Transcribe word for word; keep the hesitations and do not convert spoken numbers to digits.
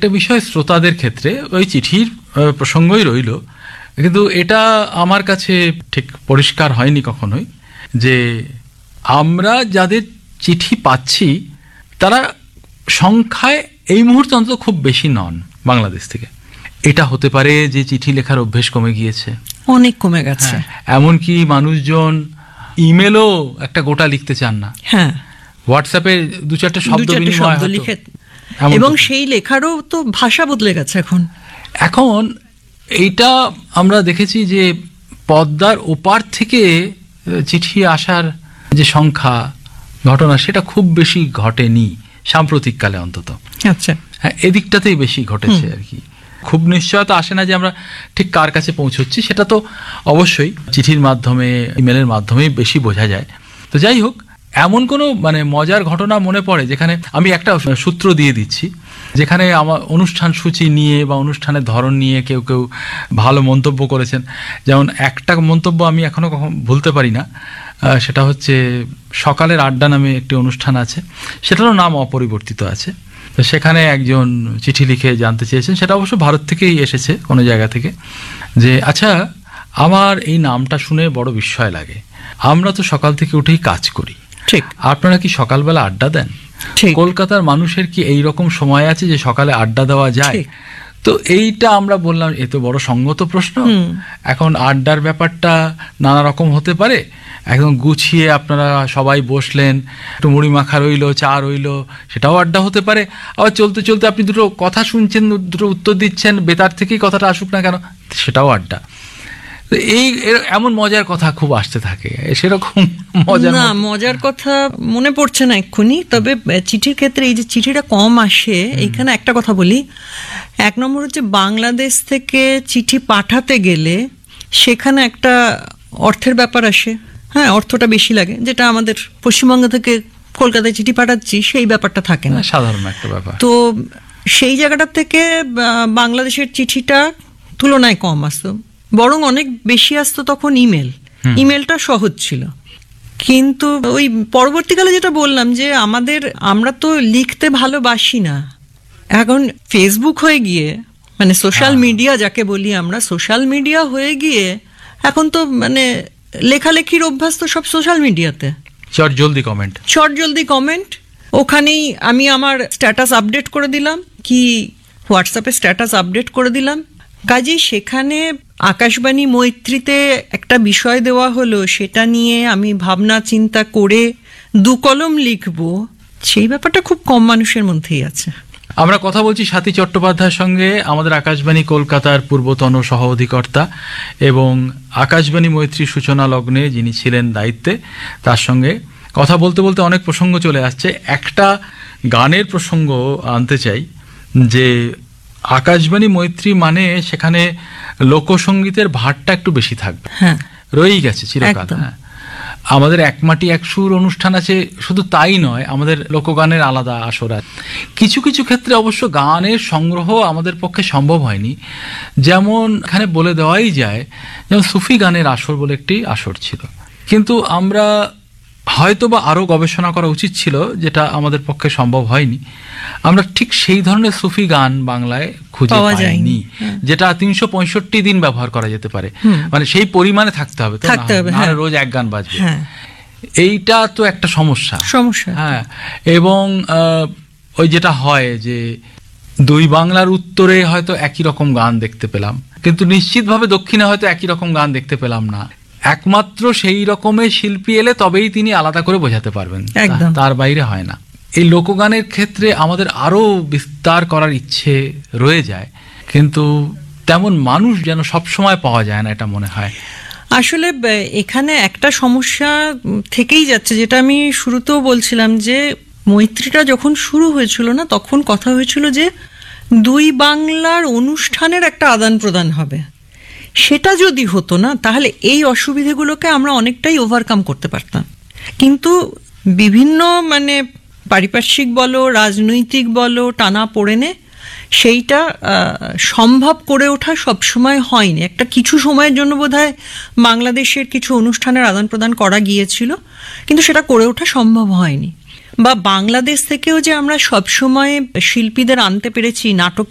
আরেকটা বিষয় শ্রোতাদের ক্ষেত্রে ওই চিঠির প্রসঙ্গই রইল, কিন্তু এটা আমার কাছে ঠিক পরিষ্কার হয়নি কখনোই যে আমরা যাদের চিঠি পাচ্ছি তারা সংখ্যায় এই মুহূর্তে অন্তত খুব বেশি নন বাংলাদেশ থেকে। এটা হতে পারে যে চিঠি লেখার অভ্যেস কমে গিয়েছে, অনেক কমে গেছে, এমনকি মানুষজন ইমেলও একটা গোটা লিখতে চান না, হ্যাঁ হোয়াটসঅ্যাপে দু চারটা শব্দ বিনিময় লিখে, এবং সেই লেখারও তো ভাষা বদলে গেছে এখন। এখন এইটা আমরা দেখেছি যে পদ্মার ওপার থেকে চিঠি আসার যে সংখ্যা ঘটনা সেটা খুব বেশি ঘটেনি সাম্প্রতিককালে অন্তত। আচ্ছা, হ্যাঁ, এদিকটাতেই বেশি ঘটেছে আর কি। খুব নিশ্চয়তা আসে না যে আমরা ঠিক কার কাছে পৌঁছচ্ছি, সেটা তো অবশ্যই চিঠির মাধ্যমে ইমেলের মাধ্যমেই বেশি বোঝা যায়। তো যাই হোক, এমন কোনো মানে মজার ঘটনা মনে পড়ে যেখানে আমি একটা সূত্র দিয়ে দিচ্ছি, যেখানে আমার অনুষ্ঠান সূচি নিয়ে বা অনুষ্ঠানের ধরন নিয়ে কেউ কেউ ভালো মন্তব্য করেছেন। যেমন একটা মন্তব্য আমি এখনো কখনো ভুলতে পারি না, সেটা হচ্ছে সকালের আড্ডা নামে একটি অনুষ্ঠান আছে, সেটারও নাম অপরিবর্তিত আছে। তো সেখানে একজন চিঠি লিখে জানতে চেয়েছেন, সেটা অবশ্য ভারত থেকেই এসেছে কোনো জায়গা থেকে, যে আচ্ছা আমার এই নামটা শুনে বড় বিস্ময় লাগে, আমরা তো সকাল থেকে উঠেই কাজ করি, ঠিক, আপনারা কি সকালবেলা আড্ডা দেন? কলকাতার মানুষের কি এই রকম সময় আছে যে সকালে আড্ডা দেওয়া যায়? তো এইটা আমরা বললাম এ তো বড় সঙ্গত প্রশ্ন। এখন আড্ডার ব্যাপারটা নানা রকম হতে পারে, একদম গুছিয়ে আপনারা সবাই বসলেন, একটু মুড়ি মাখা রইলো, চা রইলো, সেটাও আড্ডা হতে পারে। আবার চলতে চলতে আপনি দুটো কথা শুনছেন, দুটো উত্তর দিচ্ছেন, বেতার থেকেই কথাটা আসুক না কেন, সেটাও আড্ডা। এই এমন মজার কথা খুব আসতে থাকে, সেরকম মজা না মজার কথা মনে পড়ছে না এক্ষুনি। তবে চিঠির ক্ষেত্রে এই যে চিঠিটা কম আসে, এইখানে একটা কথা বলি। এক নম্বর হচ্ছে বাংলাদেশ থেকে চিঠি পাঠাতে গেলে সেখানে একটা অর্থের ব্যাপার আসে, হ্যাঁ অর্থটা বেশি লাগে, যেটা আমাদের পশ্চিমবঙ্গ থেকে কলকাতায় চিঠি পাঠাচ্ছি সেই ব্যাপারটা থাকে না, সাধারণ একটা ব্যাপার। তো সেই জায়গাটা থেকে বাংলাদেশের চিঠিটা তুলনায় কম আসতো, বরং অনেক বেশি আসতো তখন ইমেল। ইমেলটা সহজ ছিল, কিন্তু ওই পরবর্তীকালে যেটা বললাম যে আমাদের আমরা তো লিখতে ভালোবাসি না, এখন ফেসবুক হয়ে গিয়ে মানে সোশ্যাল মিডিয়া যাকে বলি আমরা, সোশ্যাল মিডিয়া হয়ে গিয়ে এখন তো মানে লেখালেখির অভ্যাস তো সব সোশ্যাল মিডিয়াতে, চট জলদি কমেন্ট, চট জলদি কমেন্ট, ওখানেই আমি আমার স্ট্যাটাস আপডেট করে দিলাম, কি হোয়াটসঅ্যাপে স্ট্যাটাস আপডেট করে দিলাম, কাজেই সেখানে আকাশবাণী মৈত্রীতে একটা বিষয় দেওয়া হলো, সেটা নিয়ে আমি ভাবনা চিন্তা করে দু কলম লিখবো, সেই ব্যাপারটা খুব কম মানুষের মধ্যেই আছে। আমরা কথা বলছি স্বাতী চট্টোপাধ্যায়ের সঙ্গে, আমাদের আকাশবাণী কলকাতার পূর্বতন সহ অধিকর্তা এবং আকাশবাণী মৈত্রী সূচনা লগ্নে যিনি ছিলেন দায়িত্বে, তার সঙ্গে কথা বলতে বলতে অনেক প্রসঙ্গ চলে আসছে। একটা গানের প্রসঙ্গ আনতে চাই, যে আকাশবাণী মৈত্রী মানে সেখানে লোকসঙ্গীতের ভারটা একটু বেশি থাকবে, হ্যাঁ রয়েই গেছে চিরকাল। হ্যাঁ, আমাদের এক মাটি এক সুর অনুষ্ঠান আছে, শুধু তাই নয়, আমাদের লোকগানের আলাদা আসর আছে। কিছু কিছু ক্ষেত্রে অবশ্য গানের সংগ্রহ আমাদের পক্ষে সম্ভব হয়নি, যেমন এখানে বলে দেওয়াই যায়, যেমন সুফি গানের আসর বলে একটি আসর ছিল, কিন্তু আমরা হয়তো বা আরও গবেষণা করা উচিত ছিল, যেটা আমাদের পক্ষে সম্ভব হয়নি। আমরা ঠিক সেই ধরনের সুফি গান বাংলায় খুঁজে পাইনি, যেটা তিনশো পঁয়ষট্টি দিন ব্যবহার করা যেতে পারে, মানে সেই পরিমাণে থাকতে হবে, রোজ এক গান বাজবে, এইটা তো একটা সমস্যা সমস্যা হ্যাঁ। এবং ওই যেটা হয় যে দুই বাংলার উত্তরে হয়তো একই রকম গান দেখতে পেলাম, কিন্তু নিশ্চিতভাবে দক্ষিণে হয়তো একই রকম গান দেখতে পেলাম না। একমাত্র সেই রকমের শিল্পী এলে তবেই তিনি আলাদা করে বোঝাতে পারবেন, তার বাইরে হয় না। এই লোকগানের ক্ষেত্রে আমাদের আরো বিস্তার করার ইচ্ছে রয়ে যায়, কিন্তু তেমন মানুষ যেন সবসময় পাওয়া যায় না, এটা মনে হয়। আসলে এখানে একটা সমস্যা থেকেই যাচ্ছে, যেটা আমি শুরুতেও বলছিলাম, যে মৈত্রীটা যখন শুরু হয়েছিল না, তখন কথা হয়েছিল যে দুই বাংলার অনুষ্ঠানের একটা আদান প্রদান হবে। সেটা যদি হতো না, তাহলে এই অসুবিধাগুলোকে আমরা অনেকটাই ওভারকাম করতে পারতাম, কিন্তু বিভিন্ন মানে পারিপার্শ্বিক বলো, রাজনৈতিক বলো, টানা পড়েনে সেইটা সম্ভব করে ওঠা সবসময় হয়নি। একটা কিছু সময়ের জন্য বোধহয় বাংলাদেশের কিছু অনুষ্ঠানের আদান প্রদান করা গিয়েছিল, কিন্তু সেটা করে ওঠা সম্ভব হয়নি। বা বাংলাদেশ থেকেও যে আমরা সবসময় শিল্পীদের আনতে পেরেছি, নাটক